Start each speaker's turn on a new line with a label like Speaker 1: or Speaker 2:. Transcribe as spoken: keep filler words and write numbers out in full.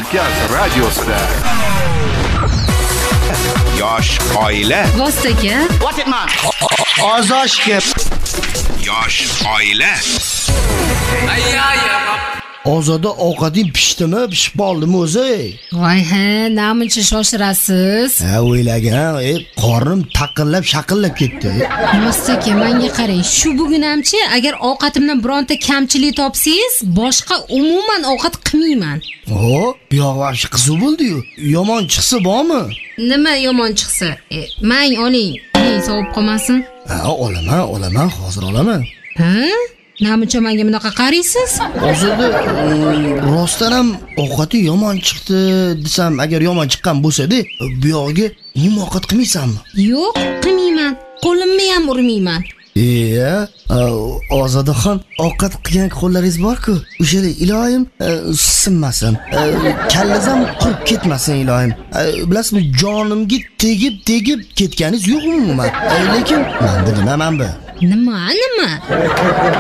Speaker 1: Markaz radiosida. Yosh oila.
Speaker 2: Vostaga.
Speaker 3: What it man?
Speaker 4: Ozoshga.
Speaker 1: Yosh oila.
Speaker 4: Ozoda ovqating pishdimi, pishib qoldimi o'zi?
Speaker 2: Voy ha, namuncha shoshirasiz?
Speaker 4: Ha, o'ylagan, e, qornim taqillab, shaqillab ketdi.
Speaker 2: Vostaga, menga qarang, shu bugun hamchi agar ovqatimdan bironta kamchilik topsangiz, boshqa umuman ovqat qilmayman.
Speaker 4: O, bu yoq vaqti qiziq bo'ldi-yu. Yomon chiqsa bormi?
Speaker 2: Nima yomon chiqsa? E, mang oling, men sovib qolmasin.
Speaker 4: Ha, olaman, olaman, hozir olaman.
Speaker 2: Ha? Namuncha menga bunaqa qaraysiz?
Speaker 4: Hozirda rostdan ham ovqati yomon chiqdi desam, agar yomon chiqqan bo'lsa-da, bu yog'iga umuman ovqat qilmaysanmi?
Speaker 2: Yo'q, qilmayman. Qo'limni ham urmayman.
Speaker 4: Iya, Ozodaxon, ovqat qilgan qo'llaringiz bor-ku, o'shalar iloyim sinmasin. Kallangiz ham qurib ketmasin iloyim. Bilasizmi, jonimga tegib-tegib ketganingiz yo'q umuman. Lekin menda nima men bu?
Speaker 2: Nima, nima?